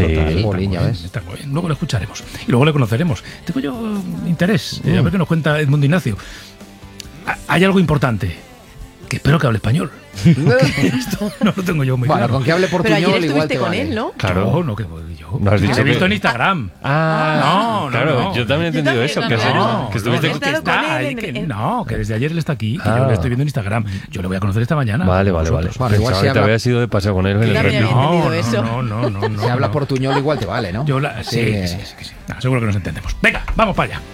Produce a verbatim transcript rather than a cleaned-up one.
Total, Sí, Bolín, ya ves. Está muy bien. Luego lo escucharemos y luego le conoceremos. Tengo yo interés, eh, a ver qué nos cuenta Edmundo Ignacio. A- Hay algo importante, que espero que hable español. Esto no lo tengo yo muy Bueno, claro. con que hable Pero portuñol ayer igual estuviste te con vale. él, ¿no? Claro. Yo, no, que yo. No has dicho Lo he que- visto en Instagram. Ah, No, no, claro, no. yo también he entendido Yo eso, también, que, no, has- No, que estuviste... no, que estado está con él ahí, en- que- en- no, que desde ayer él está aquí, que Ah. yo le estoy viendo en Instagram. Yo le voy a conocer esta mañana. Vale, vale, vale. Vosotros. Bueno, igual Pensaba si que te habla- habías ido de paseo con él en el También rugby. había- No, entendido no, eso. no, no, no, no. Si habla no. portuñol igual te vale, ¿no? Yo la, sí, Sí. sí, sí, sí, sí. No, seguro que nos entendemos. Venga, vamos para allá.